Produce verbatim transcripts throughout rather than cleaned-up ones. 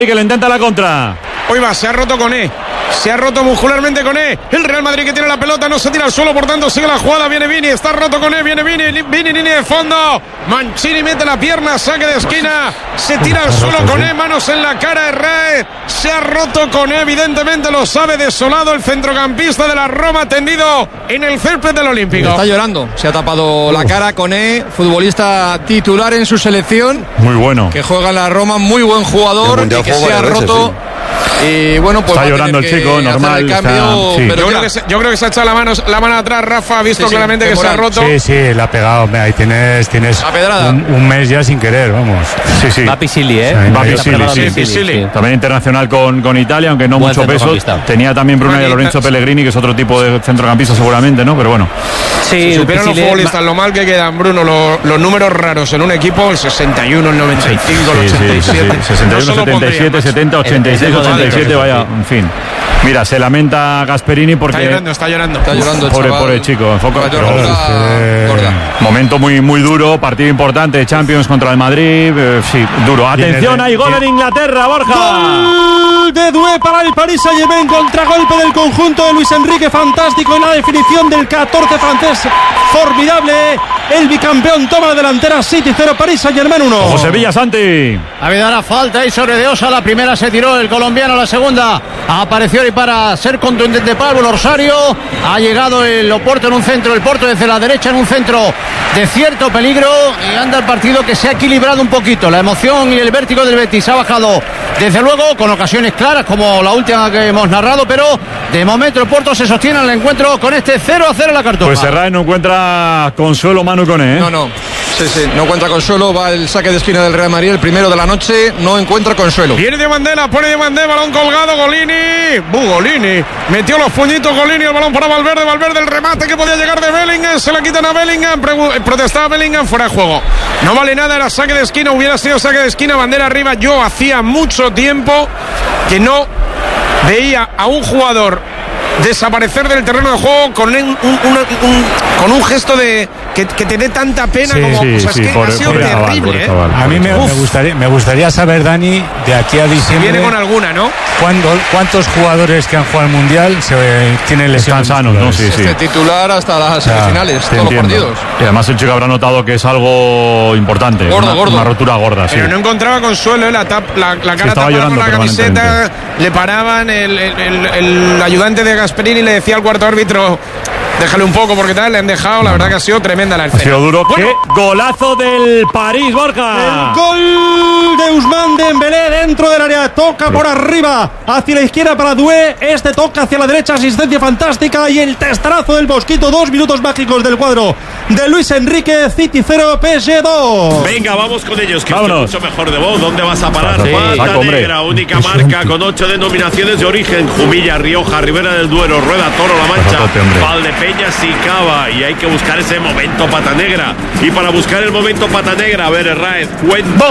que le intenta la contra. Hoy va, se ha roto Koné. Se ha roto muscularmente Koné. El Real Madrid que tiene la pelota, no se tira al suelo, por tanto sigue la jugada. Viene Vini, está roto Koné, viene Vini, Vini, línea de fondo. Mancini mete la pierna, saque de esquina. Se tira al suelo Koné, manos en la cara de Rae. Se ha roto Koné, evidentemente lo sabe, desolado el centrocampista de la Roma, tendido en el césped del Olímpico. Está llorando, se ha tapado Uf. la cara Koné, futbolista titular en su selección. Muy bueno. Que juega en la Roma, muy buen jugador y que se ha roto. Veces, sí. Y bueno, pues está llorando el chico, normal. Cambio, está, sí. pero yo, creo que se, yo creo que se ha echado la mano, la mano atrás, Rafa, ha visto sí, claramente sí, que se ha roto. Sí, sí, la ha pegado. Ahí tienes, tienes un, un mes ya sin querer, vamos. Sí, sí. Va Pisili, ¿eh? Va Pisili, sí, Pisili. Sí. También internacional con, con Italia, aunque no Buen mucho peso. Tenía también Brunei y Lorenzo Pellegrini, que es otro tipo de centrocampista seguramente, ¿no? Pero bueno. Sí, si supieran los futbolistas lo mal que quedan, Bruno, los, los números raros en un equipo, el sesenta y uno, el noventa y cinco, el ochenta y siete. sesenta y uno, setenta y siete, setenta, ochenta y seis, ochenta y siete, vaya, en fin. Mira, se lamenta Gasperini porque... Está llorando, está llorando. Está llorando el pobre, chaval. pobre chico. Enfoca, pero, eh, momento muy, muy duro, partido importante, Champions contra el Madrid. Eh, sí, duro. Atención, hay gol en Inglaterra, Borja. Gol de Doué para el Paris Saint-Germain, contragolpe del conjunto de Luis Enrique, fantástico en la definición del catorce francés. Formidable, el bicampeón toma la delantera, City cero, Paris Saint-Germain uno. José Villa, Santi. Ha habido una falta ahí sobre De Osa, la primera se tiró el colombiano, la segunda apareció y para ser contundente Pablo Orsario, ha llegado el Oporto en un centro, el Porto desde la derecha en un centro de cierto peligro y anda el partido que se ha equilibrado un poquito, la emoción y el vértigo del Betis ha bajado desde luego con ocasiones claras como la última que hemos narrado, pero de momento el Porto se sostiene en el encuentro con este cero a cero en la Cartuja. Pues Serra no encuentra consuelo Manu Koné, ¿eh? No, no, sí, sí, no encuentra consuelo, va el saque de esquina del Real Madrid, el primero de la noche, no encuentra consuelo. Viene de Mandela, pone de Mandela, balón colgado, Golini, Bu Golini, metió los puñitos Golini, el balón para Valverde, Valverde el remate que podía llegar de Bellingham, se la quitan a Bellingham, protestaba Bellingham, fuera de juego. No vale nada, era saque de esquina, hubiera sido saque de esquina, bandera arriba. Yo hacía mucho tiempo que no veía a un jugador desaparecer del terreno de juego con un, un, un, un, con un gesto de que, que te dé tanta pena, sí, como sí, o sea, sí, es que por, ha sido terrible, chaval, ¿eh? A mí me, me, gustaría, me gustaría saber, Dani, de aquí a diciembre. Viene con alguna, ¿no? ¿cuándo, ¿Cuántos jugadores que han jugado al Mundial se tienen lesiones? Están sanos, ¿no? Sí, sí. Este titular hasta las semifinales, todos los partidos. Y además el chico habrá notado que es algo importante. Gordo, una, gordo. Una rotura gorda, sí. Pero no encontraba consuelo, ¿eh? la, tap, la, la cara sí, tapada con la camiseta, le paraban, el, el, el, el ayudante de Gasperini le decía al cuarto árbitro, déjale un poco porque tal, le han dejado, la verdad que ha sido tremenda la escena. Ha sido duro. Bueno, ¡qué golazo del París, Borja! El gol de Ousmane Dembélé dentro del área, toca por arriba, hacia la izquierda para Doué, este toca hacia la derecha, asistencia fantástica y el testarazo del Mosquito, dos minutos mágicos del cuadro de Luis Enrique, City cero, P S G dos. Venga, vamos con ellos, que vámonos. Mucho mejor de vos, ¿dónde vas a parar? Sí, Pata saco, Negra, única marca con ocho denominaciones de origen, Jumilla, Rioja, Ribera del Duero, Rueda, Toro, La Mancha, Valdepeñas y Cava, y hay que buscar ese momento Pata Negra, y para buscar el momento Pata Negra, a ver, Herráez, cuenta.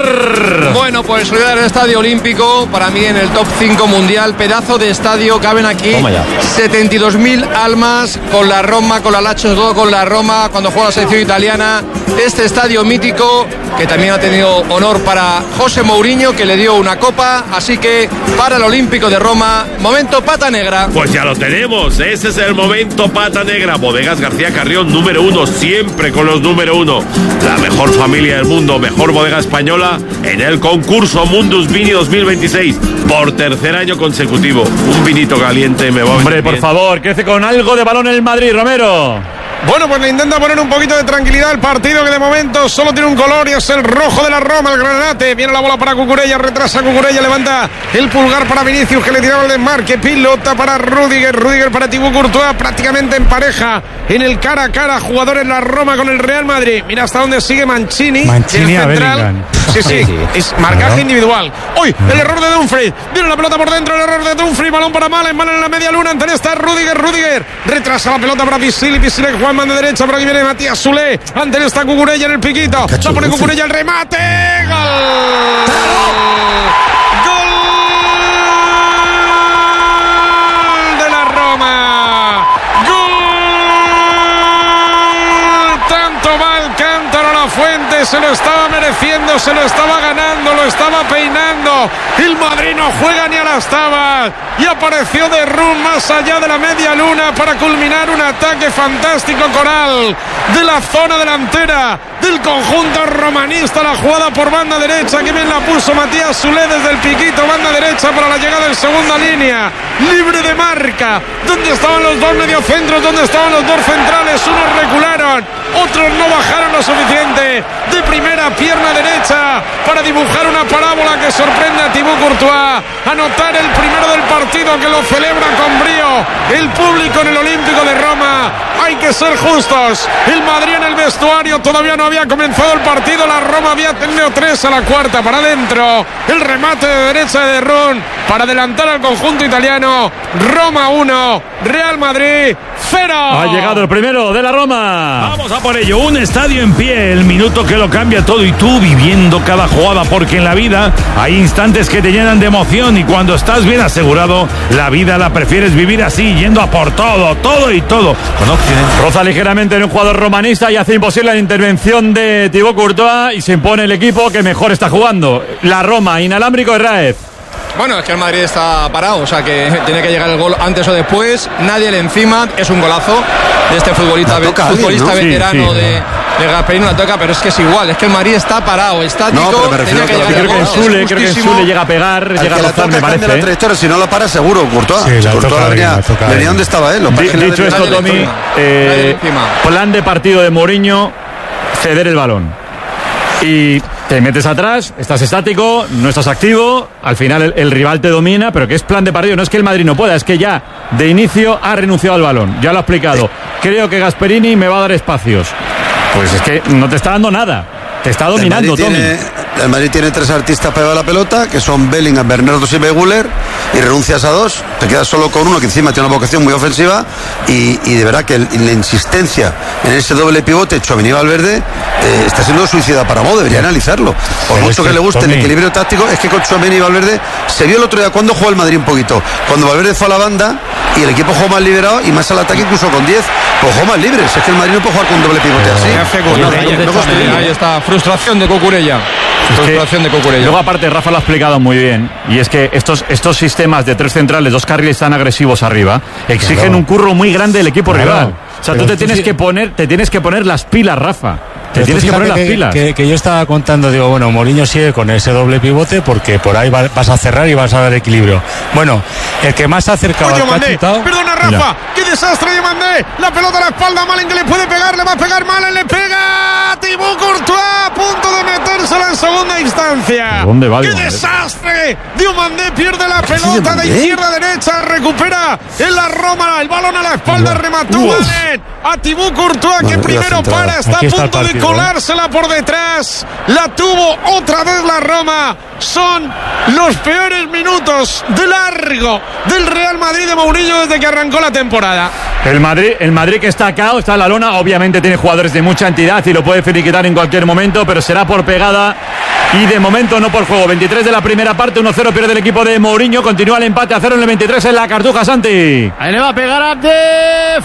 Bueno, pues Ciudad del Estadio Olímpico, para mí en el top cinco mundial, pedazo de estadio, caben aquí setenta y dos mil almas, con la Roma, con la Lazio, todo con la Roma, cuando juega la selección italiana, este estadio mítico, que también ha tenido honor para José Mourinho, que le dio una copa, así que para el Olímpico de Roma, momento Pata Negra. Pues ya lo tenemos, ese es el momento Pata Negra, Bodegas García Carrión, número uno, siempre con los número uno, la mejor familia del mundo, mejor bodega española, en el concurso Mundus Vini dos mil veintiséis, por tercer año consecutivo, un vinito caliente me va a venir Hombre, por bien. favor, crece con algo de balón en el Madrid, Romero. Bueno, pues le intenta poner un poquito de tranquilidad al partido, que de momento solo tiene un color y es el rojo de la Roma, el granate. Viene la bola para Cucurella, retrasa Cucurella, levanta el pulgar para Vinicius, que le tiraba el desmarque, pilota para Rüdiger, Rüdiger para Thibaut Courtois, prácticamente en pareja en el cara a cara, jugadores la Roma con el Real Madrid. Mira hasta dónde sigue Mancini, Mancini el a central. Bellingham. Sí, sí, sí. es marcaje claro. individual. Hoy el error de Dumfries, viene la pelota por dentro, el error de Dumfries, balón para Malen, Malen en la media luna, ante está Rüdiger, Rüdiger, retrasa la pelota para Pisili, Pisili Juan de derecha, por aquí viene Matías Soulé, ante está Cucurella en el piquito, la pone Cucurella el remate, gol, gol de la Roma, gol, tanto va el cántaro a la fuente, se lo estaba mereciendo, se lo estaba ganando, lo estaba peinando. El Madrid no juega ni a las tabas. Y apareció de Run más allá de la media luna para culminar un ataque fantástico coral de la zona delantera del conjunto romanista. La jugada por banda derecha, que bien la puso Matías Soler desde el piquito, banda derecha para la llegada en segunda línea, libre de marca, donde estaban los dos mediocentros, donde estaban los dos centrales. Unos recularon, otros no bajaron lo suficiente. De primera, pierna derecha para dibujar una parábola que sorprende a Thibaut Courtois, anotar el primero del partido, que lo celebra con brío el público en el Olímpico de Roma. Hay que ser justos, el Madrid en el vestuario todavía no había comenzado el partido. La Roma había tenido tres a la cuarta para adentro. El remate de derecha de De Run para adelantar al conjunto italiano. Roma uno, Real Madrid cero. Ha llegado el primero de la Roma. Vamos a por ello, un estadio en pie, el minuto que lo cambia todo, y tú viviendo cada jugada, porque en la vida hay instantes que te llenan de emoción, y cuando estás bien asegurado, la vida la prefieres vivir así, yendo a por todo, todo y todo. Con opciones. Roza ligeramente en un jugador romanista y hace imposible la intervención de Thibaut Courtois, y se impone el equipo que mejor está jugando. La Roma, inalámbrico Herráez. Bueno, es que el Madrid está parado, o sea que tiene que llegar el gol antes o después. Nadie le encima, es un golazo de este futbolista, futbolista alguien, ¿no? veterano sí, sí, de, de Gasperini, la toca, pero es que es igual, es que el Madrid está parado, estático. No, pero me refiero que creo que en Sule, creo que en Sule llega a pegar, al llega a rozar, me parece. La trayectoria, si no la para seguro, Courtois. Sí, Courtois venía, venía donde estaba él. D dicho esto, Tommy, eh, plan de partido de Mourinho, ceder el balón. Y te metes atrás, estás estático, no estás activo, al final el, el rival te domina, pero que es plan de partido, no es que el Madrid no pueda, es que ya de inicio ha renunciado al balón, ya lo ha explicado. Creo que Gasperini me va a dar espacios. Pues es que no te está dando nada, te está dominando, Tommy. Tiene, el Madrid tiene tres artistas pegados a la pelota, que son Bellingham, Bernardo Silva y Güler, y renuncias a dos, te quedas solo con uno que encima tiene una vocación muy ofensiva, y, y de verdad que el, la insistencia en ese doble pivote Tchouaméni y Valverde eh, está siendo suicida para Mo, debería analizarlo. Por pero mucho que, que le guste Tommy. El equilibrio táctico, es que con Tchouaméni y Valverde se vio el otro día cuando jugó el Madrid un poquito, cuando Valverde fue a la banda y el equipo jugó más liberado y más al ataque, incluso con diez, pues jugó más libre. Es que el Madrid no puede jugar con un doble pivote así. Pues no, no, no, ahí está, frustración de Cucurella. Frustración de Cucurella. Luego aparte Rafa lo ha explicado muy bien, y es que estos, estos sistemas de tres centrales, dos carriles tan agresivos arriba, exigen claro. un curro muy grande del equipo claro. rival. O sea, pero tú te tienes sí. que poner, te tienes que poner las pilas, Rafa. Te tienes que poner las que, pilas. Que, que yo estaba contando, digo, bueno, Mourinho sigue con ese doble pivote porque por ahí va, vas a cerrar y vas a dar equilibrio. Bueno, el que más se ha acercado al Mandé, perdona Rafa, mira. Qué desastre de Mandé. La pelota a la espalda, Malen que le puede pegar, le va a pegar Malen, le pega Thibaut Courtois, a punto de metérsela en segunda instancia. ¿Dónde va? ¡Qué desastre! Diomandé pierde la pelota de izquierda a derecha, recupera en la Roma, el balón a la espalda, remató Malen a Thibaut Courtois, que bueno, primero para, está a punto partido, de colársela por detrás, la tuvo otra vez la Roma. Son los peores minutos de largo del Real Madrid de Mourinho desde que arrancó la temporada. El Madrid, el Madrid que está acá, está en la lona, obviamente tiene jugadores de mucha entidad y lo puede finiquitar en cualquier momento, pero será por pegada y de momento no por juego. veintitrés de la primera parte, uno cero pierde el equipo de Mourinho, continúa el empate a cero en el veintitrés en la Cartuja, Santi. Ahí le va a pegar a de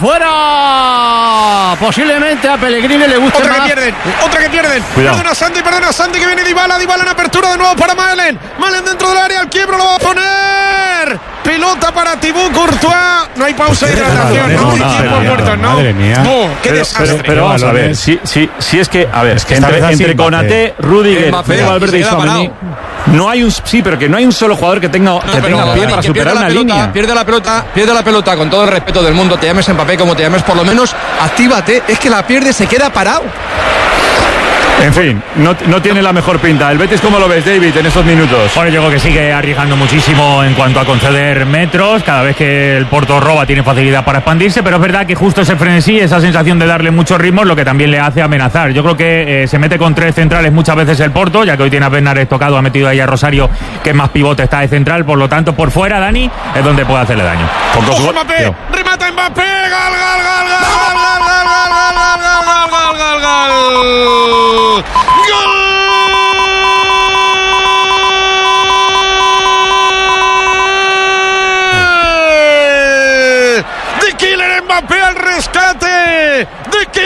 fuera. Posiblemente a Pellegrini le guste otra más. que pierden, otra que pierden. Cuidado. Perdona Santi, perdona Santi, que viene Dybala, Dybala en apertura de nuevo para Malen. Malen dentro del área, al quiebro lo va a poner. Pelota para Thibaut Courtois. No hay pausa de hidratación, no, no, no, hay tiempo muerto, ¿no? Madre mía. No, qué pero, desastre. Pero, pero vamos a ver, si, si, si es que, a ver, es que entre, entre Konaté, Rudiger, Valverde y Tchouaméni, no hay un, sí, pero que no hay un solo jugador que tenga, no, que tenga pie para superar una pelota, línea. Pierde la pelota, pierde la pelota con todo el respeto del mundo, te llames Mbappé como te llames, por lo menos actívate, es que la pierde, se queda parado. En fin, no, no tiene la mejor pinta. ¿El Betis cómo lo ves, David, en estos minutos? Bueno, yo creo que sigue arriesgando muchísimo en cuanto a conceder metros. Cada vez que el Porto roba tiene facilidad para expandirse, pero es verdad que justo ese frenesí, esa sensación de darle muchos ritmos, lo que también le hace amenazar. Yo creo que eh, se mete con tres centrales muchas veces el Porto, ya que hoy tiene a Bernardes tocado, ha metido ahí a Rosario, que es más pivote, está de central, por lo tanto, por fuera, Dani, es donde puede hacerle daño. ¡Ojo, Mbappé! ¡Remata Mbappé! ¡Gol, gol, gol, gol, gol, gol, gol, gol, gol, gol, gol, gol! ¡De Kylian Mbappé al rescate! ¡De Kylian Mbappé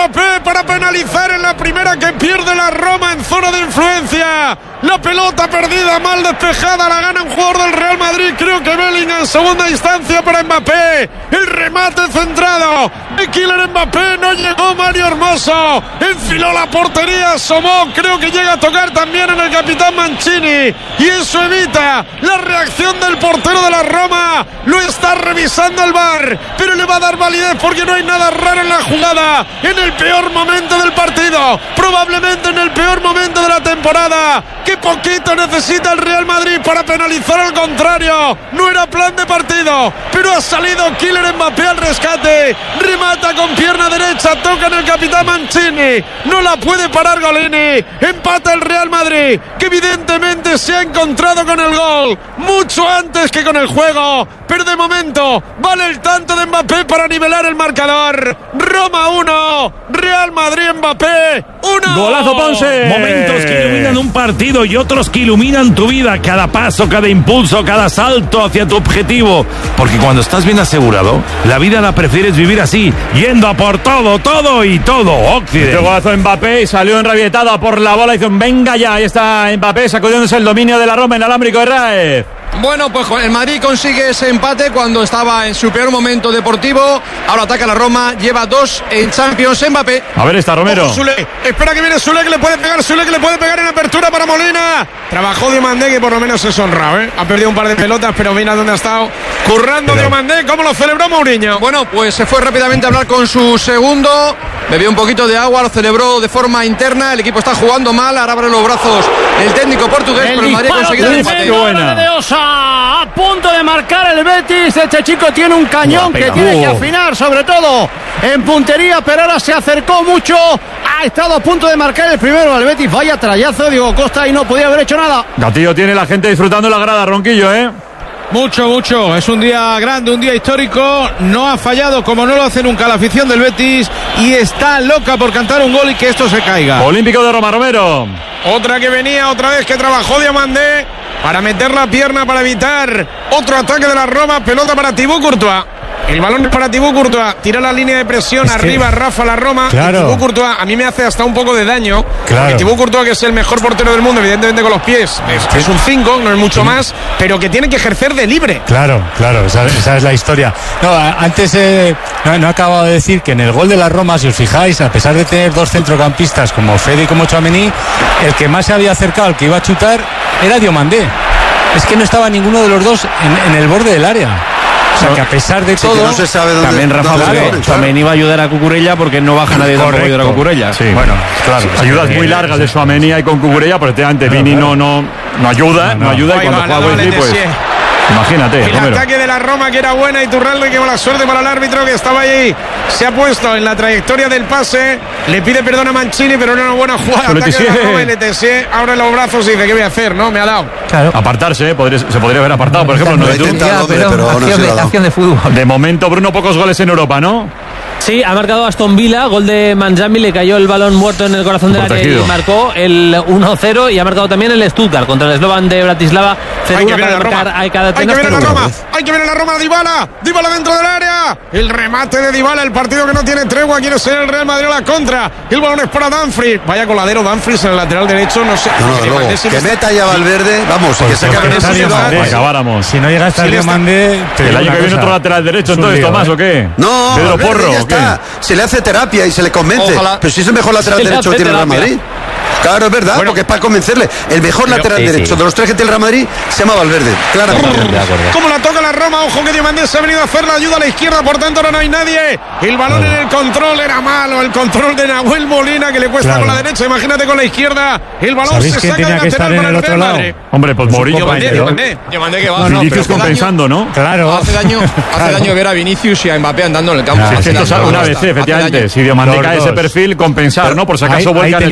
Mbappé para penalizar en la primera que pierde la Roma en zona de influencia. La pelota perdida, mal despejada, la gana un jugador del Real Madrid, creo que Bellingham en segunda instancia para Mbappé. El remate centrado de Kylian Mbappé, no llegó Mario Hermoso, enfiló la portería, asomó, creo que llega a tocar también en el capitán Mancini y eso evita la reacción del portero de la Roma. Lo está revisando el V A R, pero le va a dar validez porque no hay nada raro en la jugada. En el peor momento del partido, probablemente en el peor momento de la temporada, que poquito necesita el Real Madrid para penalizar al contrario. No era plan de partido, pero ha salido Kylian Mbappé al rescate, remata con pierna derecha, toca en el capitán Mancini, no la puede parar Golini. Empata el Real Madrid, que evidentemente se ha encontrado con el gol mucho antes que con el juego, pero de momento vale el tanto de Mbappé para nivelar el marcador. Roma uno, Real Madrid Mbappé uno. Golazo Ponce. Momentos que iluminan un partido y otros que iluminan tu vida. Cada paso, cada impulso, cada salto hacia tu objetivo. Porque cuando estás bien asegurado, la vida la prefieres vivir así, yendo a por todo, todo y todo. Occidente. Este golazo Mbappé y salió enrabietado por la bola. Hizo un venga ya. Ahí está Mbappé sacudiéndose el dominio de la Roma en el alámbrico de Raez. Bueno, pues el Madrid consigue ese empate cuando estaba en su peor momento deportivo. Ahora ataca la Roma, lleva dos en Champions. Mbappé. A ver, está Romero. Sule. Espera que viene Sule, que le puede pegar. Sule, que le puede pegar en apertura para Molina. Trabajó Diomandé, que por lo menos es honrado, ¿eh? Ha perdido un par de pelotas, pero mira dónde ha estado currando pero... Diomandé. ¿Cómo lo celebró Mourinho? Bueno, pues se fue rápidamente a hablar con su segundo. Bebió un poquito de agua, lo celebró de forma interna. El equipo está jugando mal. Ahora abre los brazos el técnico portugués. El pero el Madrid ha conseguido el empate. De Osa, a punto de marcar el Betis. Este chico tiene un cañón que tiene que afinar, sobre todo en puntería, pero ahora se acercó mucho. Ha estado a punto de marcar el primero al Betis. Vaya trayazo, Diego Costa, y no podía haber hecho nada. Gatillo tiene la gente disfrutando la grada, Ronquillo, ¿eh? Mucho, mucho. Es un día grande, un día histórico. No ha fallado como no lo hace nunca la afición del Betis y está loca por cantar un gol y que esto se caiga. Olímpico de Roma, Romero. Otra que venía, otra vez que trabajó Diomandé para meter la pierna para evitar otro ataque de la Roma. Pelota para Thibaut Courtois. El balón es para Thibaut Courtois. Tira la línea de presión, es arriba que... Rafa la Roma. Claro. Y Thibaut Courtois a mí me hace hasta un poco de daño. Claro. Thibaut Courtois, que es el mejor portero del mundo, evidentemente con los pies, es, es un cinco, no es mucho sí. más, pero que tiene que ejercer de libre. Claro, claro, esa, esa es la historia. No, antes eh, no, no he acabado de decir que en el gol de la Roma, si os fijáis, a pesar de tener dos centrocampistas como Fede y como Tchouaméni, el que más se había acercado, el que iba a chutar, era Diomandé. Es que no estaba ninguno de los dos en, en el borde del área. O sea, que a pesar de sí, todo, no se sabe dónde, también Rafa Tchouaméni iba a ayudar a Cucurella porque no baja nadie tampoco a ayudar a Cucurella. Sí, bueno, claro. Ayudas muy largas de Tchouaméni y con Cucurella, pero efectivamente Vini no, no, no ayuda, no, no ayuda. Y cuando juega Wesley, pues imagínate. El Romero. Ataque de la Roma que era buena y Iturralde, que mala suerte para el árbitro que estaba allí. Se ha puesto en la trayectoria del pase. Le pide perdón a Mancini, pero era una buena jugada. Ataque de la Roma y Letessier abre los brazos y dice: ¿qué voy a hacer? No, me ha dado. Claro. Apartarse, podría, se podría haber apartado, por ejemplo. No, intentado, pero, pero acción, no de, acción de fútbol. De momento, Bruno, pocos goles en Europa, ¿no? Sí, ha marcado Aston Villa, gol de Manjami, le cayó el balón muerto en el corazón del área y marcó el uno cero, y ha marcado también el Stuttgart contra el Slovan de Bratislava. Hay que ver a la Roma, hay que ver a la Roma, hay que ver a la Roma, Dybala, Dybala dentro del área, el remate de Dybala, el partido que no tiene tregua, quiere ser el Real Madrid a la contra, el balón es para Dumfries, vaya coladero Dumfries en el lateral derecho, no sé. No, no, que, luego, que meta ya Valverde, vamos, pues que se acabe de acabáramos. Si no llega hasta el Diomandé, el año que viene otro lateral derecho, entonces Tomás, ¿o qué? No, Pedro Porro, ya está. Se le hace terapia y se le convence. Ojalá. Pero si es el mejor lateral derecho que tiene el Real Madrid. Claro, es verdad, bueno, porque es para convencerle. El mejor pero, lateral sí, derecho sí. de los tres que tiene el Real Madrid se llama Valverde. Claramente. Como la toca la Roma, ojo que Diomandé se ha venido a hacer la ayuda a la izquierda, por tanto ahora no hay nadie. El balón no. en el control era malo, el control de Nahuel Molina que le cuesta claro. con la derecha, imagínate con la izquierda. El balón se saca de lateral para el Real Madrid. Hombre, pues Mourinho Diomandé que va. No, Vinicius compensando, ¿no? Claro. Hace daño, hace daño ver a Vinicius y a Mbappé andando en el campo. Una vez, efectivamente. Si Diomandé cae ese perfil, compensar, ¿no? Por si acaso vuelca en el cambio.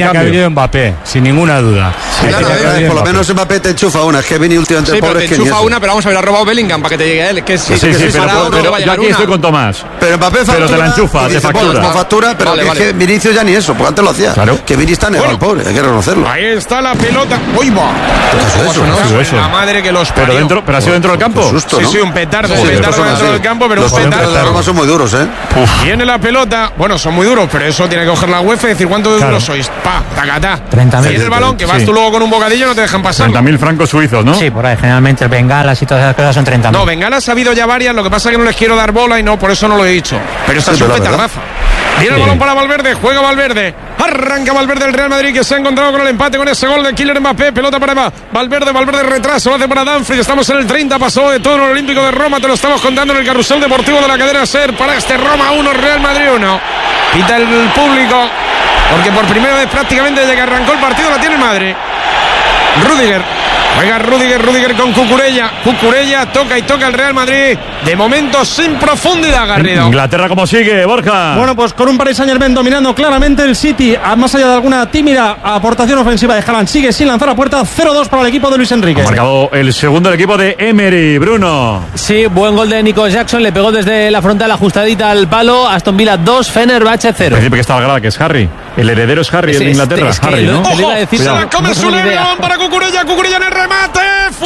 caído Mbappé, sin ninguna duda. Sí, claro, eh, por lo menos Mbappé te enchufa una, es que Vini últimamente sí, pobre pero te enchufa una, pero vamos a ver, ha robado Bellingham para que te llegue a él. Que sí, sí, que sí, sí, pero, pero, pero yo aquí una. estoy con Tomás. Pero Mbappé factura, pero te la enchufa, te factura. Bueno, factura, pero vale, es vale. que Vinicius ya ni eso, porque antes lo hacía. Claro. Que Vini está negado, bueno, pobre, hay que reconocerlo. Ahí está la pelota. ¡Uy, va! ¿Qué es eso? No, ¿Qué es eso? La madre que los parió. Pero, dentro, pero ha sido dentro del campo. Susto, sí, ¿no? sí, un petardo. Sí, un petardo sí, dentro sí. del campo, pero los un petardo. Los de Roma son muy duros, ¿eh? Uf. Viene la pelota. Bueno, son muy duros, pero eso tiene que coger la UEFA y decir cuánto de claro. duros sois. Pa, tacatá. treinta mil. Viene el balón, que vas sí. tú luego con un bocadillo, no te dejan pasar. treinta mil francos suizos, ¿no? Sí, por ahí. Generalmente bengalas y todas esas cosas son treinta mil. No, bengalas ha habido ya varias, lo que pasa es que no les quiero dar bola y no, por eso no lo he dicho. Pero esta sí, es un petardazo. Viene el balón para Valverde, juega Valverde. Arranca Valverde el Real Madrid, que se ha encontrado con el empate con ese gol de Kylian Mbappé. Pelota para Valverde, Valverde retraso, lo hace para Dumfries. Estamos en el treinta, pasó de todo en el Olímpico de Roma. Te lo estamos contando en el carrusel deportivo de la cadena SER. Para este Roma uno, Real Madrid uno. Pita el público, porque por primera vez prácticamente desde que arrancó el partido la tiene el Madrid. Rüdiger. Juega Rüdiger, Rüdiger con Cucurella. Cucurella toca y toca el Real Madrid. De momento sin profundidad, Garrido. Inglaterra, ¿cómo sigue, Borja? Bueno, pues con un Paris Saint-Germain dominando claramente el City, a más allá de alguna tímida aportación ofensiva de Haaland, sigue sin lanzar a puerta. Cero dos para el equipo de Luis Enrique. Ha marcado el segundo del equipo de Emery, Bruno. Sí, buen gol de Nico Jackson, le pegó desde la frontal ajustadita al palo. Aston Villa dos, Fenerbahce cero. Principio que está la grada, que es Harry. El heredero es Harry, es, el de Inglaterra, es Harry, ¿no? Ojo, se la come su balón para Cucurella, Cucurella en el remate,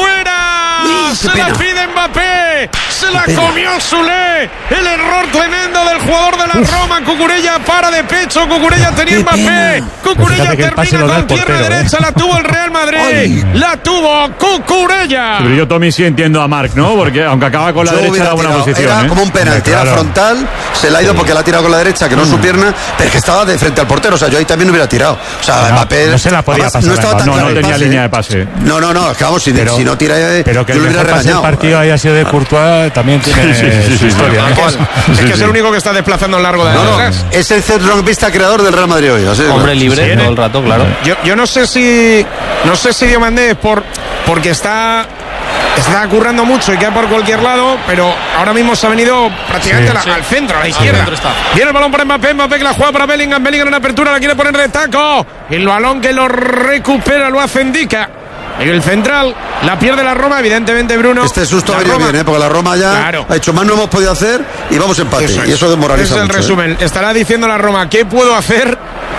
fuera. Uy, se pena. La pide Mbappé, se la comió Soulé. El error tremendo del jugador de la Uf. Roma. Cucurella para de pecho, Cucurella tenía Mbappé. Cucurella termina con pierna derecha, ¿eh? La tuvo el Real Madrid. Ay. La tuvo Cucurella. Pero yo, Tommy, sí entiendo a Marc, ¿no? Porque aunque acaba con la yo derecha, era buena tirado. Posición. Era ¿eh? como un penalti, claro. Era frontal, se la ha ido sí. porque la ha tirado con la derecha, que no es mm. su pierna, pero es que estaba de frente al portero. O sea, yo ahí también hubiera tirado. O sea, no, Mbappé no se la podía pasar. No estaba tan no, claro no tenía pase, línea de pase. No, no, no, vamos, si, pero, si no tira, pero que yo el lo hubiera regañado. El partido haya sido de Courtois también tiene sí, sí, sí, su sí, historia. Sí, sí, sí. Es que es el único que está desplazando a lo largo de no, la no, es el centrocampista creador del Real Madrid hoy. Así, hombre ¿no? libre todo el rato, claro. Yo, yo no sé si no sé si Diomandé es por porque está está currando mucho y queda por cualquier lado, pero ahora mismo se ha venido prácticamente sí, a la, sí. al centro, a la izquierda. Viene el balón para Mbappé, Mbappé que la juega para Bellingham, Bellingham en apertura, la quiere poner de taco. El balón que lo recupera lo hace Ndica. En el central, la pierde la Roma, evidentemente, Bruno. Este susto ha venido bien, ¿eh? Porque la Roma ya claro. ha hecho más, no hemos podido hacer y vamos a empate. Eso es. Y eso desmoraliza Ese es el mucho, resumen. ¿eh? Estará diciendo la Roma, ¿qué puedo hacer?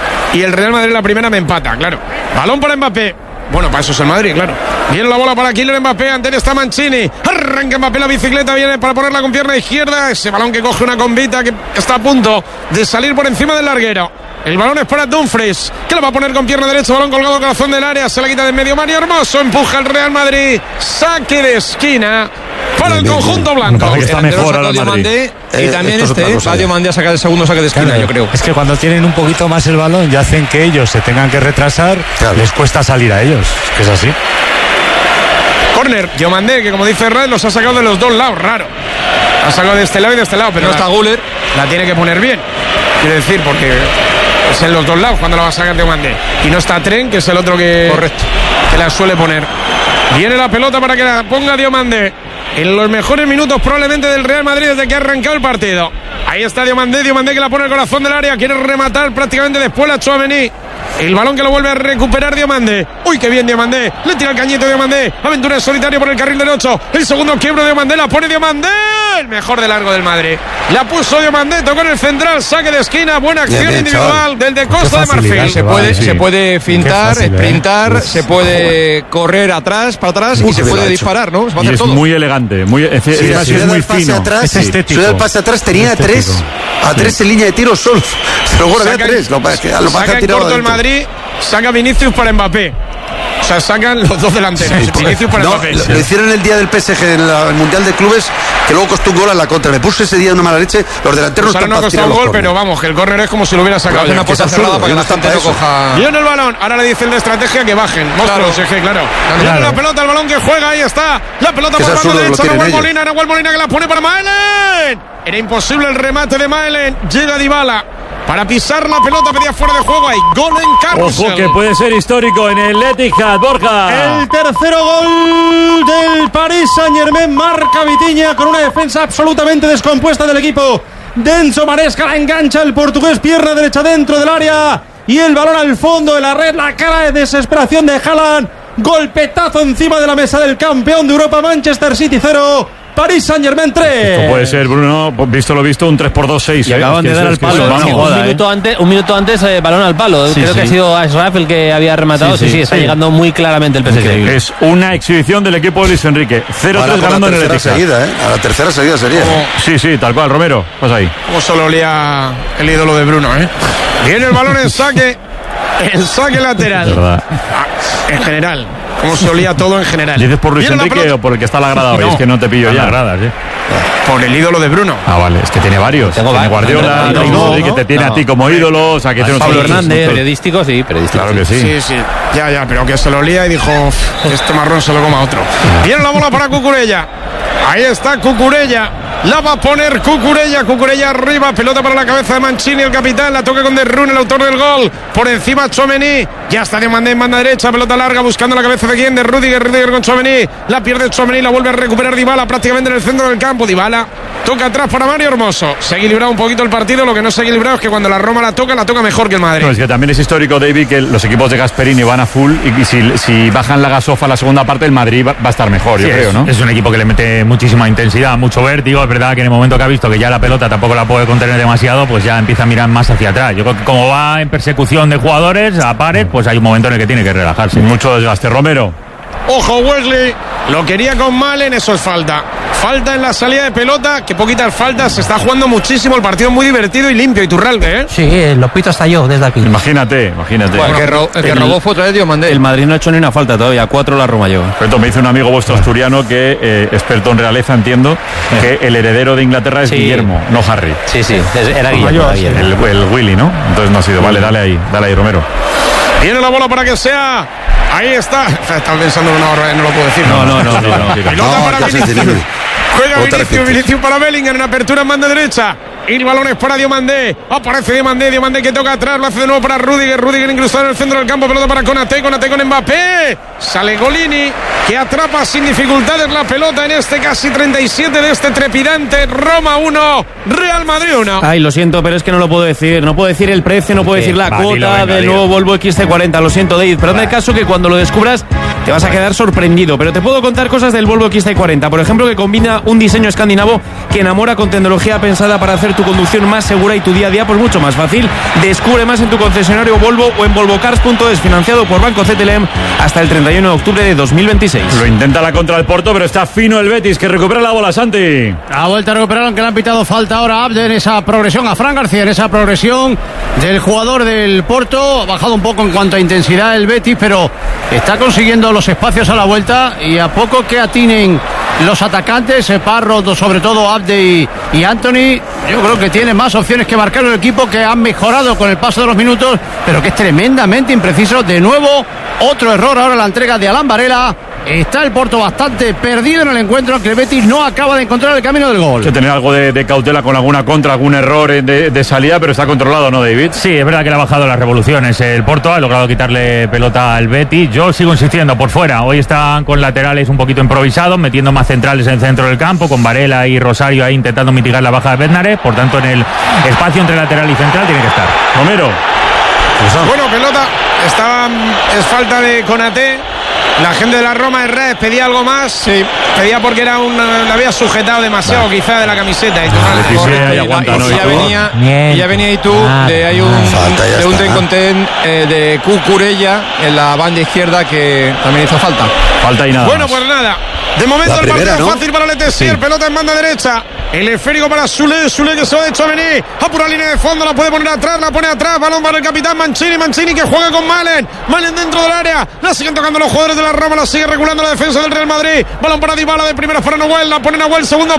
Y el Real Madrid la primera me empata, claro. Balón para Mbappé. Bueno, para eso es el Madrid, claro. Viene la bola para Kylian Mbappé, ante él está Mancini. Arranca Mbappé la bicicleta, viene para ponerla con pierna izquierda. Ese balón que coge una combita que está a punto de salir por encima del larguero. El balón es para Dumfries, que lo va a poner con pierna derecha, balón colgado al corazón del área, se la quita de en medio Mario Hermoso, empuja el Real Madrid, saque de esquina para el conjunto blanco. Que está mejor ahora el Madrid. Y eh, también este, Sadio Mandé a sacar el segundo saque de esquina, claro, yo creo. Es que cuando tienen un poquito más el balón y hacen que ellos se tengan que retrasar, claro. les cuesta salir a ellos, que es así. Corner, Diomandé, que como dice Red, los ha sacado de los dos lados, raro. Ha sacado de este lado y de este lado, pero no está Guller. La tiene que poner bien, quiero decir, porque es en los dos lados cuando la va a sacar Diomandé. Y no está Tren, que es el otro que, correcto, que la suele poner. Viene la pelota para que la ponga Diomandé. En los mejores minutos probablemente del Real Madrid desde que ha arrancado el partido. Ahí está Diomandé, Diomandé que la pone al corazón del área, quiere rematar prácticamente después la Tchouaméni. El balón que lo vuelve a recuperar Diomandé. Uy, qué bien Diomandé. Le tira el cañito Diomandé. Aventura en solitario por el carril derecho. El segundo quiebro de Diomandé. La pone Diomandé. El mejor de largo del Madrid. La puso Diomandé. Tocó en el central. Saque de esquina. Buena acción bien, bien, individual chaval. Del de Costa de Marfil. Se puede, sí. se puede fintar, fácil, sprintar, eh. se puede correr atrás, para atrás y se puede disparar, ¿no? Se y es todo. Muy elegante. Muy, es, sí, es, es muy fino. Atrás, es estético. El pase atrás tenía tres. A tres sí. en línea de tiro solos. Se lo juro, había tres. Lo pasa que lo saca en corto el Madrid. Saca Vinicius para Mbappé. O sea, sacan los dos delanteros. Sí, Vinicius para no, Mbappé. Lo, lo hicieron el día del P S G en la, el Mundial de Clubes, que luego costó un gol a la contra. Me puse ese día una mala leche. Los delanteros pues no están no ha costado un gol, pero vamos, que el córner es como si lo hubiera sacado. Es una puerta cerrada para que la gente no coja. Viene el balón. Ahora le dicen de estrategia que bajen. Monstruos, claro. Es que, claro. Viene claro. la pelota, el balón que juega. Ahí está. La pelota por la banda derecha. Nahuel Molina. Nahuel Molina que la pone para Maelen. Era imposible el remate de Maelen. Llega Dybala para pisar la pelota, pedía fuera de juego. Hay gol en Carrusel. Ojo que puede ser histórico en el Etihad, Borja. El tercero gol del Paris Saint-Germain marca Vitinha con una defensa absolutamente descompuesta del equipo de Enzo Maresca. La engancha el portugués, pierna derecha dentro del área. y el balón al fondo de la red, la cara de desesperación de Haaland, golpetazo encima de la mesa del campeón de Europa, Manchester City cero, Paris Saint-Germain tres. Esto puede ser, Bruno, visto lo visto, un tres por dos seis. Y ¿eh? acaban de dar al palo. Sí, sí, Joda, un, minuto eh. antes, un minuto antes, eh, balón al palo. Sí, Creo sí. que ha sido Ashraf el que había rematado. Sí, sí, Sí, sí, está sí. llegando muy claramente el P S G. Es una exhibición del equipo de Luis Enrique. cero tres ganando en el Etihad. seguida, ¿eh? A la tercera seguida sería. Como, Sí, sí, tal cual. Romero, pasa ahí. como solo olía el ídolo de Bruno, ¿eh? Viene el balón en saque. En saque lateral. De verdad. Ah, en general. Como se olía todo en general. ¿Dices por Luis Viene la Enrique pelota. o por el que está a la grada hoy? No. Es que no te pillo Están ya. las gradas, ¿eh? Por el ídolo de Bruno. Ah, vale, es que tiene varios. Tengo tiene varios. Guardiola, No, tiene no, Enrique, no, te tiene no. a ti como ídolo, o sea, que tiene unos Pablo cuantos. Hernández. Periodístico, sí, periodístico. Claro que sí. Sí, sí. Ya, ya, pero que se lo olía y dijo, "Uf, este marrón se lo coma otro". Viene la bola para Cucurella. Ahí está Cucurella. La va a poner Cucurella. Cucurella arriba. Pelota para la cabeza de Mancini, el capitán. La toca con De Ruyne, el autor del gol. Por encima Tchouaméni. Ya está Diomandé en banda derecha. Pelota larga buscando la cabeza de quién. De Rudiger. Rudiger con Tchouaméni. La pierde Tchouaméni. La vuelve a recuperar Dybala prácticamente en el centro del campo. Dybala toca atrás para Mario Hermoso. Se ha equilibrado un poquito el partido. Lo que no se ha equilibrado es que cuando la Roma la toca, la toca mejor que el Madrid. No, es que también es histórico, David, que los equipos de Gasperini van a full y si, si bajan la gasofa a la segunda parte, el Madrid va, va a estar mejor, yo Sí, creo, es, ¿no? es un equipo que le mete muchísima intensidad, mucho vértigo. Es verdad que en el momento que ha visto que ya la pelota tampoco la puede contener demasiado, pues ya empieza a mirar más hacia atrás. Yo creo que como va en persecución de jugadores a pares, pues hay un momento en el que tiene que relajarse. Mucho desgaste. Romero. Ojo, Wesley, lo quería con Malen, eso es falta. Falta en la salida de pelota, que poquitas faltas, se está jugando muchísimo, el partido muy divertido y limpio, Iturralde, ¿eh? Sí, lo pito hasta yo desde aquí. Imagínate, imagínate. Bueno, el que, ro- el que el- robó fue otra vez Diomandé. El Madrid no ha hecho ni una falta todavía. Cuatro la Roma lleva. Pero me dice un amigo vuestro asturiano que, eh, experto en realeza, entiendo, que el heredero de Inglaterra es Sí. Guillermo, no Harry. Sí, sí, es- era Guillermo. era Guillermo. El, el Willy, ¿no? Entonces no ha sido. Vale, dale ahí, dale ahí, Romero. Viene la bola para que sea. Ahí está. Estaba pensando en una hora, no lo puedo decir. No, no, no, no, no. Pelota No, para ya se Vinicius. tiene. Juega Otra Vinicius, repite. Vinicius para Bellingham en apertura en banda derecha. Y el balón es para Diomandé. Aparece Diomandé, Diomandé que toca atrás, lo hace de nuevo para Rudiger. Rudiger incrustado en el centro del campo, pelota para Konaté, Konaté con Mbappé. Sale Golini, que atrapa sin dificultades la pelota en este casi treinta y siete de este trepidante. Roma uno, Real Madrid uno. Ay, lo siento, pero es que no lo puedo decir. No puedo decir el precio, no puedo decir la Va, cuota dilo, venga, del dilo. nuevo Volvo X C cuarenta. Lo siento, David, pero hazme caso que cuando lo descubras te vas a quedar sorprendido. Pero te puedo contar cosas del Volvo X C cuarenta. Por ejemplo, que combina un diseño escandinavo que enamora con tecnología pensada para hacer tu conducción más segura y tu día a día pues mucho más fácil. Descubre más en tu concesionario Volvo o en volvocars punto es, financiado por Banco C T L M hasta el treinta y uno de octubre de dos mil veintiséis. Lo intenta la contra del Porto, pero está fino el Betis, que recupera la bola, Santi. Ha vuelto a recuperar, aunque le han pitado falta ahora a Abde en esa progresión, a Fran García en esa progresión del jugador del Porto. Ha bajado un poco en cuanto a intensidad el Betis, pero está consiguiendo los espacios a la vuelta y a poco que atinen los atacantes, Parro, sobre todo Abde y, y Anthony, yo creo que tiene más opciones que marcar el equipo, que han mejorado con el paso de los minutos, pero que es tremendamente impreciso. De nuevo, otro error ahora la entrega de Alan Varela. Está el Porto bastante perdido en el encuentro, aunque el Betis no acaba de encontrar el camino del gol. Hay que tener algo de, de cautela con alguna contra, algún error de, de salida, pero está controlado, ¿no, David? Sí, es verdad que le ha bajado las revoluciones. El Porto ha logrado quitarle pelota al Betis. Yo sigo insistiendo por fuera. Hoy están con laterales un poquito improvisados, metiendo más centrales en el centro del campo, con Varela y Rosario ahí intentando mitigar la baja de Bednarek. Por tanto, en el espacio entre lateral y central tiene que estar. Romero. Bueno, pelota. Estaba, es falta de Konaté. La gente de la Roma Herrera pedía algo más. Sí. Pedía porque era un, la había sujetado demasiado, vale, quizá de la camiseta. Y Correcto, y aguanta, y, ¿no? y ya venía, y ya venía y tú de hay un Falta, ya de un está. ten con ten, eh, de Cucurella en la banda izquierda que también hizo falta. Falta y nada. Bueno, más. pues nada. De momento La el primera, partido ¿no? fácil para Letessier, Sí. pelota en banda derecha. El esférico para Sule, Sule que se va de Tchouaméni. Apura línea de fondo, la puede poner atrás, la pone atrás. Balón para el capitán Mancini, Mancini que juega con Malen. Malen dentro del área. La siguen tocando los jugadores de la Roma, la sigue regulando la defensa del Real Madrid. Balón para Dybala de primera para Nahuel, la pone Nahuel, segundo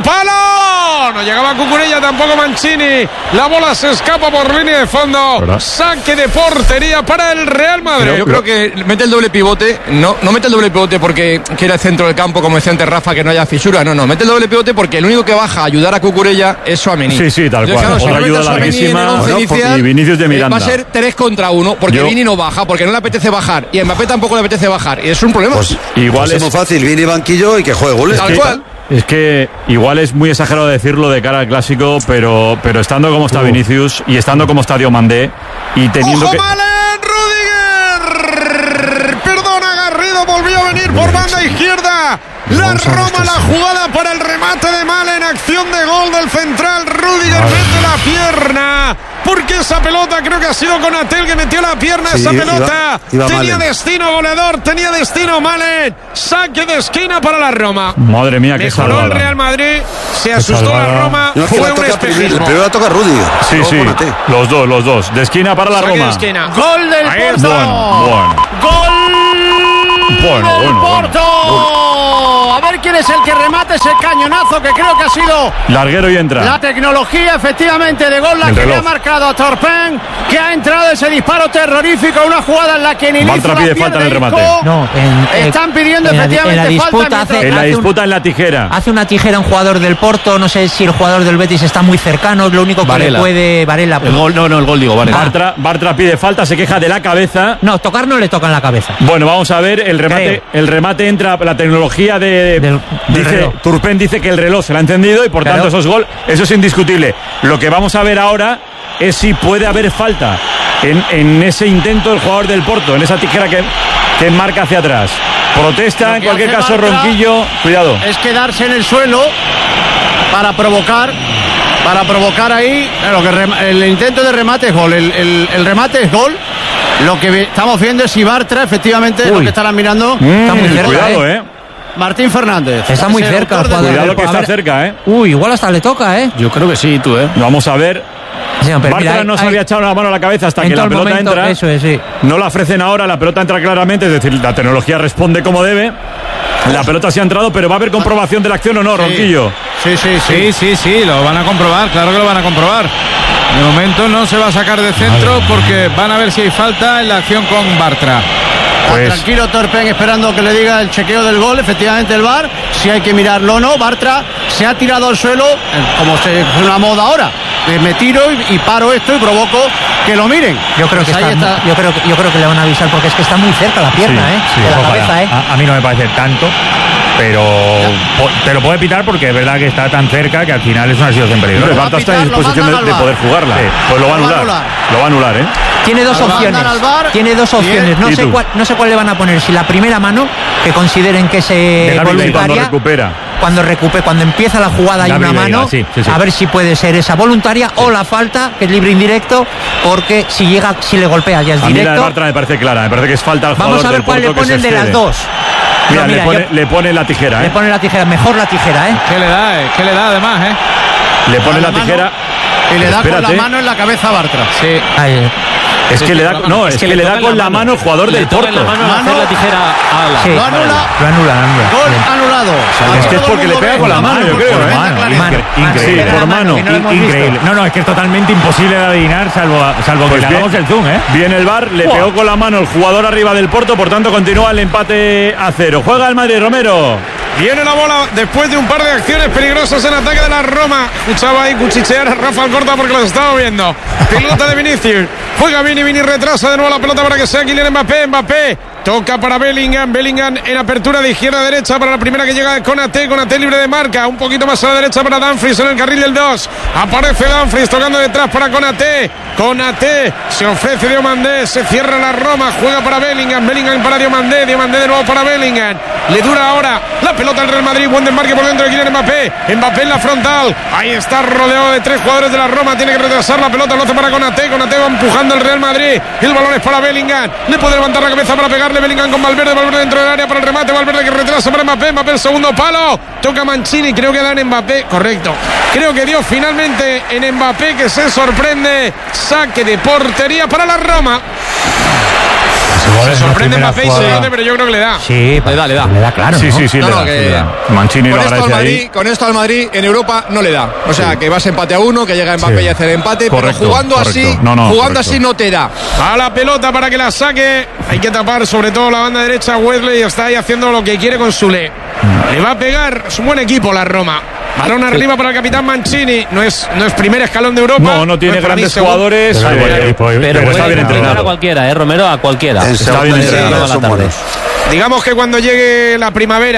palo. No llegaba Cucurella, tampoco Mancini. La bola se escapa por línea de fondo. ¿Verdad? Saque de portería para el Real Madrid. Yo creo que mete el doble pivote, no, no mete el doble pivote porque quiere el centro del campo, como decía antes Rafa, que no haya fisura, no, no, mete el doble pivote porque el único que baja a ayudar a Cucurella es Tchouaméni. Sí, sí, tal Entonces, cual. claro, si Otra no mete ayuda a Tchouaméni en el larguísima. once Bueno, inicial, y Vinicius de eh, Miranda. va a ser tres contra uno, porque Yo- Vini no baja, porque no le apetece bajar, y a Mbappé tampoco le apetece bajar, y es un problema. Pues Igual pues es- es muy fácil, viene banquillo y que juegue goles. Tal cual. Es que igual es muy exagerado decirlo de cara al clásico, pero, pero estando como está Vinicius y estando como está Diomandé y teniendo ¡Ojo, que... Malen! Caicedo volvió a venir por banda izquierda. La Roma, la jugada para el remate de Malen, acción de gol del central. Rüdiger mete la pierna, porque esa pelota creo que ha sido Konaté que metió la pierna. Sí, esa pelota iba, iba tenía Malen. Destino goleador, tenía destino Malen. Saque de esquina para la Roma. Madre mía, qué mejoró salvada. el Real Madrid, se asustó la Roma. No, fue un espejismo. El primero la toca Rüdiger. Sí, sí, Konaté. los dos, los dos. De esquina para la Saque Roma. De esquina. Gol del Ahí Porto. Bueno, bueno. Gol bueno, del bueno, Porto. Bueno. A ver quién es el que remate ese cañonazo que creo que ha sido larguero y entra. La tecnología efectivamente de gol la el que reloj. Le ha marcado a Torpen, que ha entrado ese disparo terrorífico, una jugada en la que ni Bartra pide falta en el remate. No, en, están pidiendo en efectivamente la, en la falta. Hace, en la hace disputa un, en la tijera. Hace una tijera un jugador del Porto, no sé si el jugador del Betis está muy cercano, lo único que Varela. Le puede Varela. El gol, no, no, el gol digo, Varela. Bartra, Bartra pide falta, se queja de la cabeza. No, tocar no le toca en la cabeza. Bueno, vamos a ver, el remate, el remate entra, la tecnología de, del, dice, del Turpen dice que el reloj se lo ha encendido y por claro. tanto eso es gol, eso es indiscutible. Lo que vamos a ver ahora es si puede haber falta en, en ese intento del jugador del Porto, en esa tijera que, que marca hacia atrás. Protesta, en cualquier caso Ronquillo, cuidado. Es quedarse en el suelo para provocar, para provocar ahí, lo que el intento de remate es gol, el, el, el remate es gol. Lo que estamos viendo es si Bartra, efectivamente, Uy. Lo que estarán mirando, mm, está muy cerca, cuidado, eh. eh. Martín Fernández. Está muy cerca. Cuidado que está cerca, ¿eh? Uy, igual hasta le toca, ¿eh? Yo creo que sí, tú, ¿eh? Vamos a ver. Sí, Bartra mira, no hay, se había echado la mano a la cabeza hasta que la pelota momento, entra. Eso es, sí. No la ofrecen ahora, la pelota entra claramente, es decir, la tecnología responde como debe. La pelota sí ha entrado, pero va a haber comprobación de la acción o no, sí. Ronquillo. Sí, sí, sí, sí, sí, sí, lo van a comprobar, claro que lo van a comprobar. De momento no se va a sacar de centro porque van a ver si hay falta en la acción con Bartra. Pues, tranquilo Torpen esperando que le diga el chequeo del gol, efectivamente el V A R, si hay que mirarlo o no. Bartra se ha tirado al suelo, como se, es una moda ahora, me tiro y, y paro esto y provoco que lo miren. Yo creo que pues está, está. Yo creo que, yo creo que le van a avisar porque es que está muy cerca la pierna, sí, ¿eh? Sí, de la ojalá. cabeza, ¿eh? A, a mí no me parece tanto, pero te lo puede pitar porque es verdad que está tan cerca que al final es una situación peligrosa. Bartra está en disposición de, de poder jugarla. Sí, pues lo va a anular. Lo va a anular, ¿eh? Tiene dos opciones. Tiene dos opciones. No sé, cuál, no sé cuál le van a poner. Si la primera mano, que consideren que se voluntaria. Cuando recupera. Cuando recupere, cuando empieza la jugada hay una mano. Sí, sí, sí. A ver si puede ser esa voluntaria sí. o la falta, que es libre indirecto, porque si llega, si le golpea ya es a directo. A mí la de Bartra me parece clara. Me parece que es falta al jugador. Vamos a ver cuál le ponen de las dos. Mira, no, mira, le, pone, yo, le pone la tijera, ¿eh? Le pone la tijera, mejor la tijera, ¿eh? ¿Qué le da, eh? ¿Qué le da además, eh? Le pone la, la tijera. Y le da Espérate. con la mano en la cabeza a Bartra. Sí. Ahí, Es que le da, no, es, es que, que le, le da con la mano, mano el jugador del Porto. La mano, mano la tijera a la. Sí, lo anula. Lo anula, anula. Gol anulado. O sea, es que es porque le pega con la mano, yo creo, ¿eh? Increíble. Sí, por mano. Increíble. No, no, es que es totalmente imposible de adivinar, salvo, salvo pues que le hagamos el zoom, ¿eh? Viene el V A R, le wow. pegó con la mano el jugador arriba del Porto, por tanto continúa el empate a cero. Juega el Madrid, Romero. Viene la bola después de un par de acciones peligrosas en ataque de la Roma. Escuchaba ahí cuchichear a Rafa Alcorta porque los estaba viendo. Pelota de Vinicius. Juega Vini, Vini retrasa de nuevo la pelota para que sea Kylian Mbappé. Mbappé toca para Bellingham. Bellingham en apertura de izquierda a derecha para la primera que llega Konaté. Konaté libre de marca. Un poquito más a la derecha para Dumfries en el carril del dos. Aparece Dumfries tocando detrás para Konaté. Konaté se ofrece Diomandé. Se cierra la Roma. Juega para Bellingham. Bellingham para Diomandé. Diomandé de nuevo para Bellingham. Le dura ahora la pelota al Real Madrid. Buen desmarque por dentro de Kylian Mbappé. Mbappé en la frontal. Ahí está rodeado de tres jugadores de la Roma. Tiene que retrasar la pelota. Lo hace para Konaté. Konaté va empujando el Real Madrid. El balón es para Bellingham. Le puede levantar la cabeza para pegarle Bellingham con Valverde. Valverde dentro del área para el remate. Valverde que retrasa para Mbappé. Mbappé el segundo palo. Toca Mancini. Creo que da en Mbappé. Correcto. Creo que dio finalmente en Mbappé, que se sorprende. Saque de portería para la Roma. Se sorprende Mbappé y se sorprende, pero yo creo que le da. Sí, le da, le da. Le da, claro. Sí, ¿no? sí, sí, no, le, no, da, que, sí le da. Mancini lo agradece Madrid, ahí. Con esto al Madrid en Europa no le da. O sea, sí. que vas empate a uno, que llega Mbappé sí. y hace el empate, correcto, pero jugando correcto. así, no, no, jugando correcto. así no te da. A la pelota para que la saque. Hay que tapar sobre todo la banda derecha. Wesley está ahí haciendo lo que quiere con Sule. Le va a pegar. Es un buen equipo la Roma. Balón arriba para el capitán Mancini. No es, no es primer escalón de Europa. No, no tiene no grandes jugadores. Pero, pero, pero, pero, pero, pero está bien entrenado. A cualquiera, ¿eh, Romero? A cualquiera. Está bien entrenado. La tarde. Digamos que cuando llegue la primavera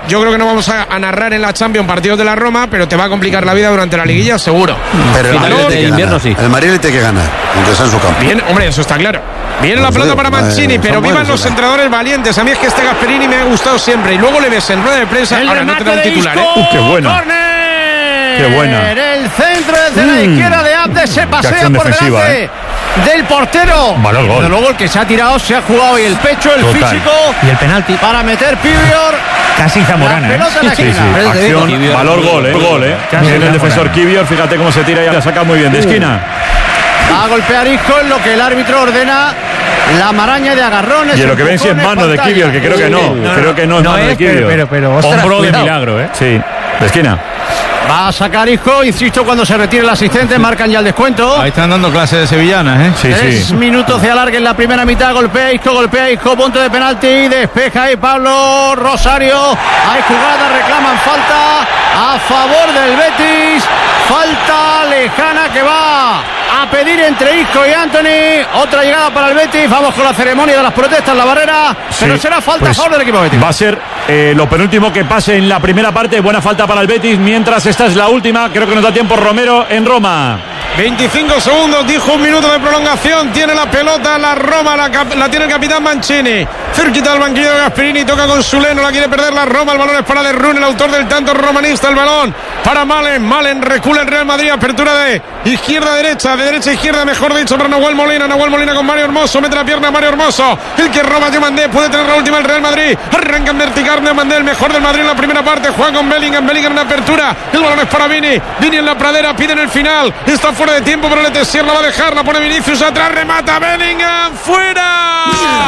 yo creo que no vamos a, a narrar en la Champions partidos de la Roma, pero te va a complicar la vida durante la liguilla, seguro. Pero el Madrid de invierno sí. El Madrid tiene que ganar, aunque sea en su campo. Bien, hombre, eso está claro. Viene no la pelota para Mancini, pero vivan los entrenadores valientes. A mí es que este Gasperini me ha gustado siempre. Y luego le ves en rueda de prensa. El ahora no te da un titular, ¿eh? Uh, qué buena. Corner. Qué buena. En el centro desde mm. la izquierda de Abde se pasea por delante. ¿eh? Del portero. Valor gol. Pero luego el que se ha tirado se ha jugado y el pecho, el Total. físico. Y el penalti. Para meter Pivior. Casi Zamorana. La pelota ¿eh? en la sí, sí, sí. Acción, Kivior, valor gol, ¿eh? Gol, ¿eh? En el defensor Kivior, fíjate cómo se tira y la saca muy bien de esquina. Va a golpear Isco en lo que el árbitro ordena. La maraña de agarrones. Y lo que ven si es mano de Kivior, que creo que no. no creo que no es no mano es, de Kivior. Pero, pero, ostras, hombro cuidado. de milagro, ¿eh? Sí, de esquina. Va a sacar Isco, insisto, cuando se retire el asistente, marcan ya el descuento. Ahí están dando clases de sevillanas, ¿eh? Sí, Tres sí. minutos de alargue en la primera mitad, golpea Isco, golpea Isco, punto de penalti, despeja ahí Pablo Rosario. Hay jugada, reclaman falta a favor del Betis. Falta lejana que va a pedir entre Isco y Anthony. Otra llegada para el Betis. Vamos con la ceremonia de las protestas, la barrera. Sí, pero será falta pues a favor del equipo Betis. Va a ser eh, lo penúltimo que pase en la primera parte. Buena falta para el Betis. Mientras esta es la última. Creo que nos da tiempo Romero en Roma. veinticinco segundos, dijo un minuto de prolongación. Tiene la pelota la Roma, la, cap- la tiene el capitán Mancini. Cerquita del banquillo de Gasperini, toca con Suleno, la quiere perder la Roma. El balón es para De Rune, el autor del tanto romanista. El balón para Malen. Malen recula el Real Madrid. Apertura de izquierda a derecha, de derecha a izquierda, mejor dicho, para Nahuel Molina. Nahuel Molina con Mario Hermoso. Mete la pierna a Mario Hermoso. El que roba Diomandé. Puede tener la última el Real Madrid. Arranca en vertical Diomandé, el mejor del Madrid en la primera parte. Juega con Bellingham. Bellingham en apertura. El balón es para Vini. Vini en la pradera. Pide en el final. Está fuera de tiempo, pero Letesier la va a dejar. La pone Vinicius atrás. Remata Bellingham. ¡Fuera!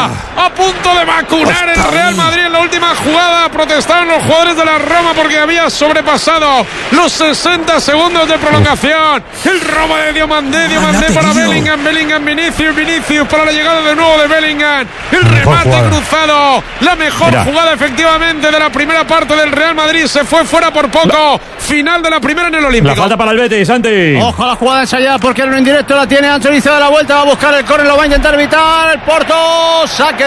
A punto de vacunar el Real Madrid en la última jugada. Protestaron los jugadores de la Roma porque había sobrepasado los sesenta segundos de prolongación. El robo de Diomandé. Diomandé para Bellingham. Bellingham, Vinicius. Vinicius para la llegada de nuevo de Bellingham. El remate cruzado. La mejor Mira. jugada efectivamente de la primera parte del Real Madrid. Se fue fuera por poco. Final de la primera en el Olímpico. La falta para el Betis, Santi. Ojo a la jugada ensayada porque el en directo la tiene Anthony, se da la vuelta, va a buscar el córner, lo va a intentar evitar el Porto, saque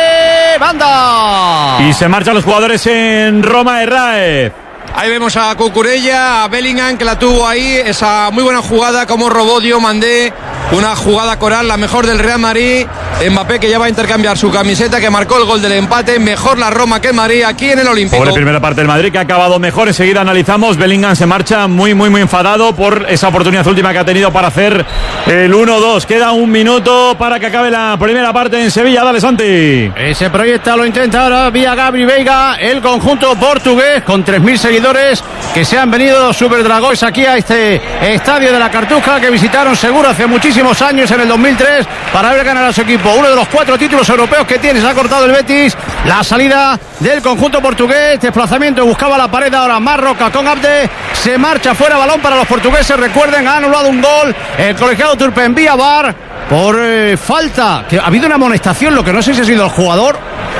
de banda. Y se marchan los jugadores en Roma. Herráez. Ahí vemos a Cucurella, a Bellingham que la tuvo ahí, esa muy buena jugada como robó Diomandé, una jugada coral, la mejor del Real Madrid. Mbappé que ya va a intercambiar su camiseta, que marcó el gol del empate. Mejor la Roma que el Madrid aquí en el Olímpico. Por la primera parte del Madrid que ha acabado mejor. Enseguida analizamos. Bellingham se marcha muy muy muy enfadado por esa oportunidad última que ha tenido para hacer el uno dos. Queda un minuto para que acabe la primera parte en Sevilla. Dale, Santi. Ese proyecto lo intenta ahora vía Gabri Veiga, el conjunto portugués con tres mil seguidores que se han venido los Super Dragones aquí a este estadio de la Cartuja que visitaron seguro hace muchísimos años en el dos mil tres para ver ganar a su equipo. Uno de los cuatro títulos europeos que tiene, se ha cortado el Betis. La salida del conjunto portugués, desplazamiento, buscaba la pared ahora Marroca con Abde, se marcha fuera, balón para los portugueses. Recuerden, ha anulado un gol el colegiado turpe en vía V A R por eh, falta, que ha habido una amonestación, lo que no sé si ha sido el jugador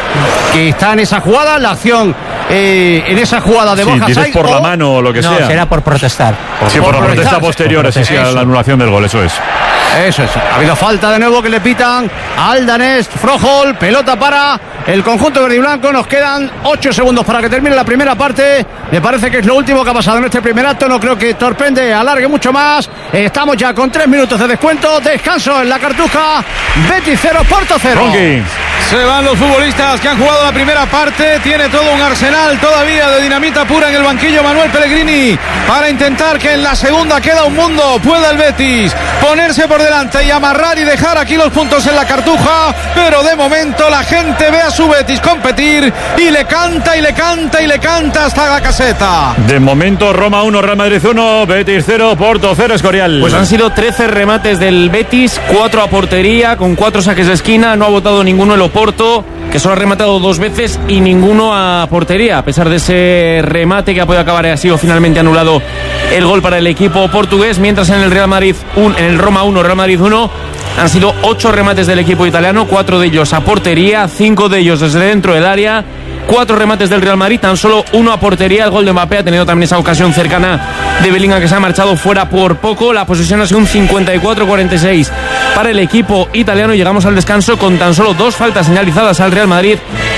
que está en esa jugada, la acción eh, en esa jugada de sí, Borja dices Saiz, por o... la mano o lo que no, sea. será por protestar. Por, sí, por, por la protesta, protesta posterior, sí, sí, a la anulación del gol, eso es. Eso es. Ha habido falta de nuevo que le pitan al danés Froholt. Pelota para el conjunto verde y blanco. Nos quedan ocho segundos para que termine la primera parte. Me parece que es lo último que ha pasado en este primer acto. No creo que Torpende alargue mucho más. Estamos ya con tres minutos de descuento. Descanso en la Cartuja. Betis cero, Porto cero. Ronqui. Se van los futbolistas que han jugado la primera parte. Tiene todo un arsenal todavía de dinamita pura en el banquillo Manuel Pellegrini para intentar que en la segunda queda un mundo. Pueda el Betis ponerse por delante y amarrar y dejar aquí los puntos en la Cartuja. Pero de momento la gente ve a su Betis competir y le canta y le canta y le canta hasta la caseta. De momento Roma uno, Real Madrid uno, Betis cero, Porto cero, Escorial. Pues han sido trece remates del Betis, cuatro a portería, con cuatro saques de esquina. No ha votado ninguno el Oporto, que solo ha rematado dos veces, y ninguno a portería. A pesar de ese remate que ha podido acabar, ha sido finalmente anulado el gol para el equipo portugués. Mientras en el Real Madrid un, en el Roma uno, Real Madrid uno, han sido ocho remates del equipo italiano, cuatro de ellos a portería, cinco de ellos desde dentro del área. Cuatro remates del Real Madrid, tan solo uno a portería. El gol de Mbappé ha tenido también esa ocasión cercana de Bellingham, que se ha marchado fuera por poco. La posesión ha sido un cincuenta y cuatro a cuarenta y seis para el equipo italiano. Llegamos al descanso con tan solo dos faltas señalizadas al Real Madrid,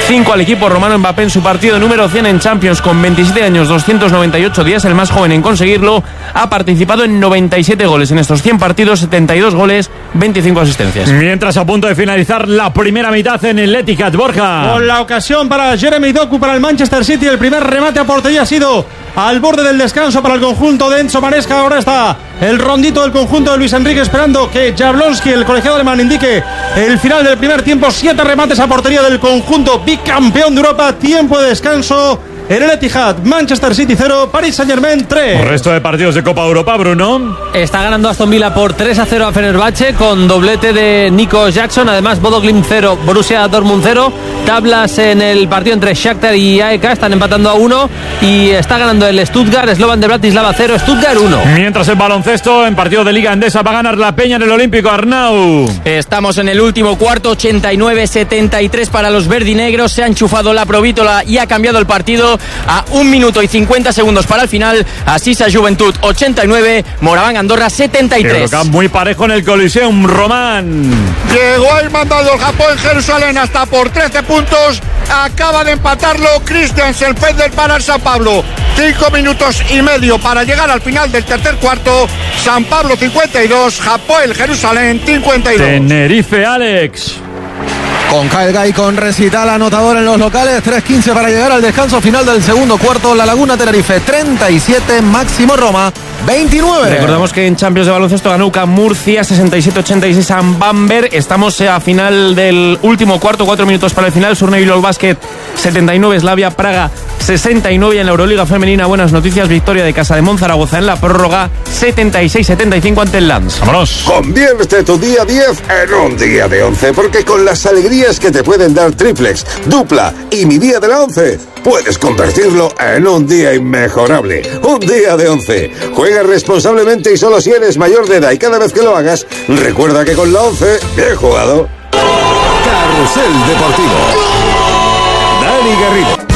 cinco al equipo romano. Mbappé en su partido número cien en Champions con veintisiete años, doscientos noventa y ocho días, el más joven en conseguirlo. Ha participado en noventa y siete goles en estos cien partidos, setenta y dos goles, veinticinco asistencias. Mientras a punto de finalizar la primera mitad en el Etihad, Borja. Con la ocasión para Jeremy Doku, para el Manchester City, el primer remate a portería ha sido al borde del descanso para el conjunto de Enzo Maresca. Ahora está el rondito del conjunto de Luis Enrique esperando que Jablonski, el colegiado alemán, indique el final del primer tiempo. Siete remates a portería del conjunto bicampeón de Europa. Tiempo de descanso en el Etihad. Manchester City cero, Paris Saint-Germain tres. El resto de partidos de Copa Europa, Bruno. Está ganando Aston Villa por tres a cero a Fenerbahce con doblete de Nico Jackson. Además, Bodo Glimt cero, Borussia Dortmund cero. Tablas en el partido entre Shakhtar y A E K, están empatando a uno. Y está ganando el Stuttgart, Slovan de Bratislava cero, Stuttgart uno. Mientras el baloncesto en partido de Liga Endesa va a ganar la Peña en el Olímpico, Arnau. Estamos en el último cuarto, ochenta y nueve setenta y tres para los verdinegros. Se ha enchufado la provítola y ha cambiado el partido a un minuto y cincuenta segundos para el final. Asisa Juventud ochenta y nueve, Moraván Andorra setenta y tres. Creo que muy parejo en el Coliseum, Román. Llegó el mandado del Japón en Jerusalén hasta por trece puntos. Acaba de empatarlo Christiansen Feder para el San Pablo. Cinco minutos y medio para llegar al final del tercer cuarto. San Pablo cincuenta y dos, Japón Jerusalén cincuenta y dos. Tenerife, Alex. Con Kaelga y con Recital anotador en los locales, tres quince para llegar al descanso final del segundo cuarto. La Laguna Tenerife treinta y siete, Máximo Roma veintinueve. Recordamos que en Champions de baloncesto ganó Ucam Murcia sesenta y siete ochenta y seis a Bamberg. Estamos a final del último cuarto, cuatro minutos para el final. Surne Bilbao Basket setenta y nueve, Slavia Praga sesenta y nueve. Y en la Euroliga femenina, buenas noticias, victoria de Casa de Monzaragoza en la prórroga setenta y seis setenta y cinco ante el Lens. Vámonos. Convierte tu día diez en un día de once, porque con las alegrías que te pueden dar triplex, dupla y mi día de la once, puedes convertirlo en un día inmejorable. Un día de once. Juega responsablemente y solo si eres mayor de edad, y cada vez que lo hagas, recuerda que con la once, bien jugado. Carrusel Deportivo. Dani Garrido.